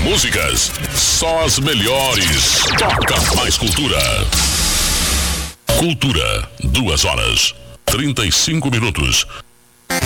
músicas, só as melhores. Toca mais cultura. Cultura, 2 horas, 35 minutos.